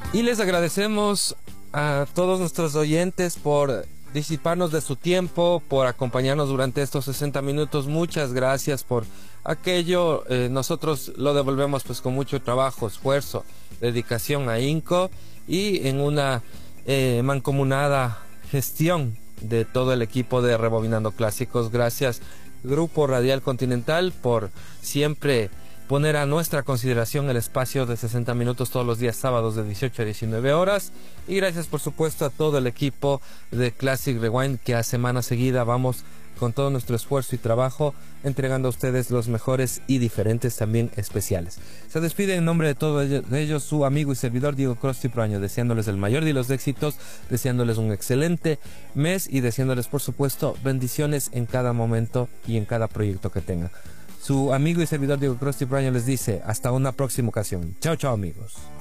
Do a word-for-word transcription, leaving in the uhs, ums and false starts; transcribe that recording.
Y les agradecemos a todos nuestros oyentes por disiparnos de su tiempo, por acompañarnos durante estos sesenta minutos. Muchas gracias por aquello. Eh, nosotros lo devolvemos pues con mucho trabajo, esfuerzo, dedicación, ahínco y en una eh, mancomunada gestión de todo el equipo de Rebobinando Clásicos. Gracias, Grupo Radial Continental, por siempre poner a nuestra consideración el espacio de sesenta minutos todos los días sábados de dieciocho a diecinueve horas. Y gracias, por supuesto, a todo el equipo de Classic Rewind, que a semana seguida vamos con todo nuestro esfuerzo y trabajo entregando a ustedes los mejores y diferentes, también especiales. Se despide en nombre de todos ellos su amigo y servidor Diego Crosti Proaño, deseándoles el mayor de los éxitos, deseándoles un excelente mes y deseándoles, por supuesto, bendiciones en cada momento y en cada proyecto que tengan. Su amigo y servidor Diego Crosti Proaño les dice hasta una próxima ocasión. Chao, chao, amigos.